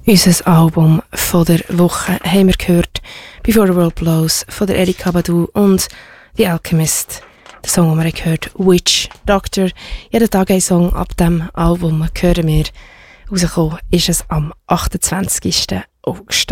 Unser Album von der Woche haben wir gehört «Before the World Blows» von der Erykah Badu und «The Alchemist». Der Song, den wir gehört haben, «Witch Doctor». Jeden Tag ein Song ab diesem Album hören wir. Rausgekommen ist es am 28. August.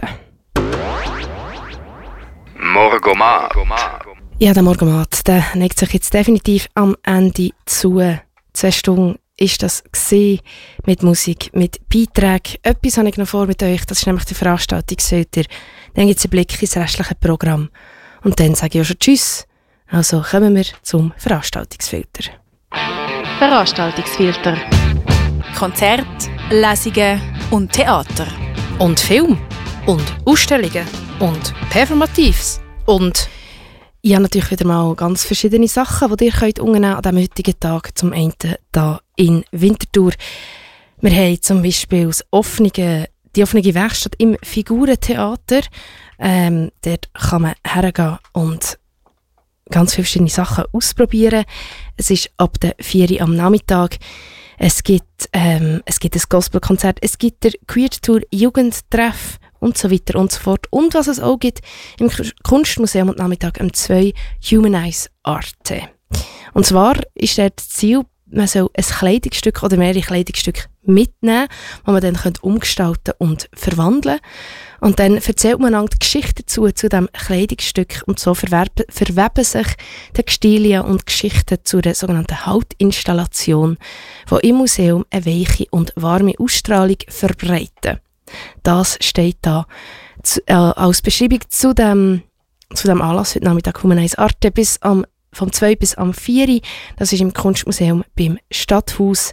Morgomat. Ja, der Morgomat, der neigt sich jetzt definitiv am Ende zu. 2 Stunden ist das gesehen mit Musik, mit Beiträgen. Etwas habe ich noch vor mit euch, das ist nämlich die Veranstaltungsfilter. Dann gibt es einen Blick ins restliche Programm. Und dann sage ich auch schon Tschüss. Also kommen wir zum Veranstaltungsfilter. Veranstaltungsfilter. Konzert, Lesungen und Theater. Und Film. Und Ausstellungen. Und Performatives. Und ich habe natürlich wieder mal ganz verschiedene Sachen, die ihr könnt unternehmen an diesem heutigen Tag. Zum einen hier in Winterthur. Wir haben zum Beispiel die offene Werkstatt im Figurentheater. Dort kann man hergehen und ganz viele verschiedene Sachen ausprobieren. Es ist ab der 4 Uhr am Nachmittag. Es gibt ein Gospelkonzert, es gibt der Queer-Tour Jugendtreff und so weiter und so fort. Und was es auch gibt, im Kunstmuseum am Nachmittag um 2 Humanize Arte. Und zwar ist dort das Ziel, man soll ein Kleidungsstück oder mehrere Kleidungsstücke mitnehmen, die man dann umgestalten und verwandeln kann. Und dann erzählt man die Geschichte zu diesem Kleidungsstück und so verweben sich Textilien und Geschichten zu der sogenannten Hautinstallation, die im Museum eine weiche und warme Ausstrahlung verbreiten. Das steht da als Beschreibung zu dem Anlass heute Nachmittag Humanize Arte vom 2 bis am 4 Uhr. Das ist im Kunstmuseum beim Stadthaus.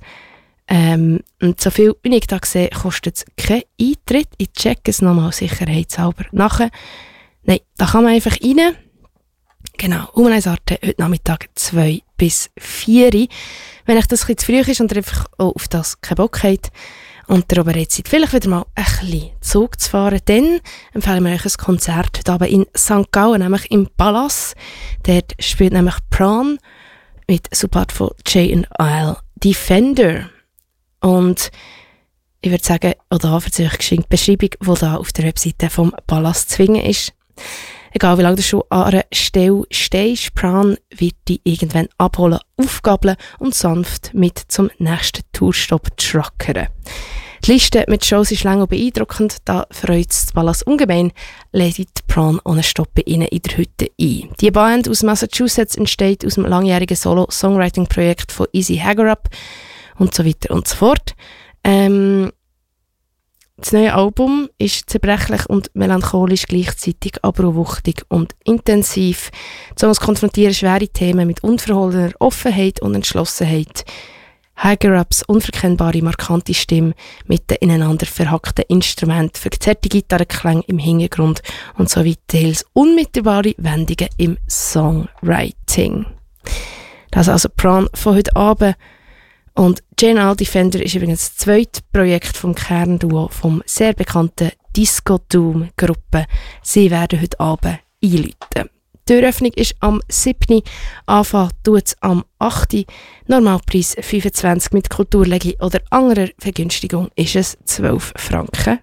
Und so viel, wie ich da sehe, kostet es keinen Eintritt. Ich checke es nochmal sicherheitshalber nachher. Nein, da kann man einfach rein. Genau, Humanize Arte heute Nachmittag 2 bis 4 Uhr. Wenn euch das ein bisschen zu früh ist und ihr einfach auch auf das keinen Bock habt und ihr bereit seid, vielleicht wieder mal ein bisschen Zug zu fahren, dann empfehlen wir euch ein Konzert heute Abend in St. Gallen, nämlich im Palace. Dort spielt nämlich Prawn mit Support von J&L Defender. Und ich würde sagen, auch da erzähle ich die Beschreibung, die da auf der Webseite vom Palast zu finden ist. Egal wie lange du schon an einer Stelle stehst, Prawn wird dich irgendwann abholen, aufgabeln und sanft mit zum nächsten Tourstopp truckern. Die Liste mit Shows ist lang und beeindruckend, da freut es das Palast ungemein, lädt Prawn ohne Stopp bei ihnen in der Hütte ein. Die Band aus Massachusetts entsteht aus dem langjährigen Solo-Songwriting-Projekt von Easy Hagerup und so weiter und so fort. Das neue Album ist zerbrechlich und melancholisch gleichzeitig, aber auch wuchtig und intensiv. Die Songs konfrontieren schwere Themen mit unverhohlener Offenheit und Entschlossenheit. Hagerups unverkennbare, markante Stimme mit den ineinander verhackten Instrumenten, verzerrte Gitarrenklänge im Hintergrund und sowie teils unmittelbare Wendungen im Songwriting. Das ist also Prawn von heute Abend. Und J&L Defender ist übrigens das zweite Projekt vom Kernduo vom sehr bekannten Disco Doom Gruppe. Sie werden heute Abend einläuten. Die Eröffnung ist am 7. Anfang tut es am 8. Normalpreis 25 mit Kulturlegi oder anderer Vergünstigung ist es 12,50 Franken.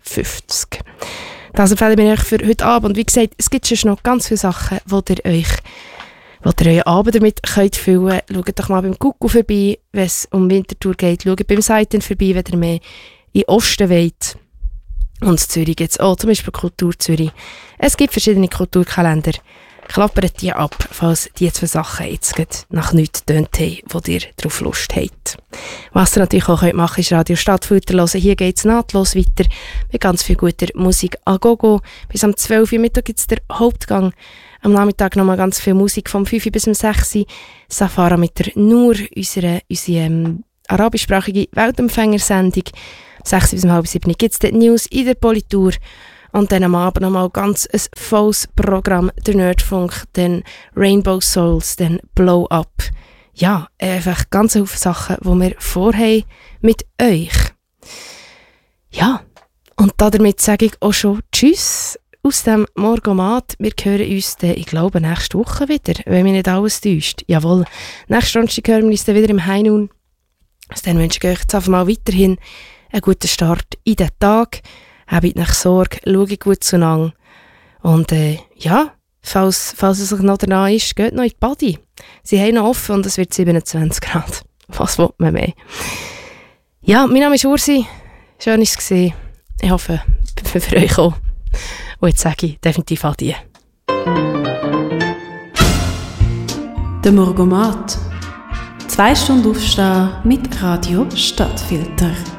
Das empfehle ich mir euch für heute Abend. Und wie gesagt, es gibt schon noch ganz viele Sachen, die ihr euren Abend damit könnt füllen könnt. Schaut doch mal beim Kuckuck vorbei, wenn es um Winterthur geht. Schaut beim Seiten vorbei, wenn ihr mehr in Osten wollt. Und in Zürich gibt es auch zum Beispiel Kultur Zürich. Es gibt verschiedene Kulturkalender. Klappert die ab, falls die 2 Sachen jetzt nach nichts tönt haben, die ihr darauf Lust habt. Was ihr natürlich auch machen könnt, ist Radio Stadtfilter hören. Hier geht es nahtlos weiter mit ganz viel guter Musik a gogo. Bis am 12 Uhr Mittag gibt es den Hauptgang. Am Nachmittag nochmal ganz viel Musik vom 5 bis um 6 Uhr. Safara mit der Nur, unsere arabischsprachige Weltempfängersendung. 6 bis um halb 7 gibt es die News in der Politur. Und dann am Abend nochmal ganz ein volles Programm, der Nerdfunk, dann Rainbow Souls, dann Blow Up. Ja, einfach ganz viele Sachen, die wir vorhaben mit euch. Ja, und damit sage ich auch schon Tschüss aus dem Morgomat. Wir hören uns dann, ich glaube, nächste Woche wieder, wenn mich nicht alles täuscht. Jawohl, nächste Donnerstag hören wir uns dann wieder im Heinun. Also dann wünsche ich euch jetzt einfach mal weiterhin einen guten Start in den Tag. habt euch Sorge, schaut gut zueinander. Und ja, falls es sich noch danach ist, geht noch in die Body. Sie haben noch offen und es wird 27 Grad. Was will man mehr? Ja, mein Name ist Ursi. Schön war es gewesen. Ich hoffe, für euch auch. Und jetzt sage ich definitiv Adieu. Der Morgomat. 2 Stunden aufstehen mit Radio Stadtfilter.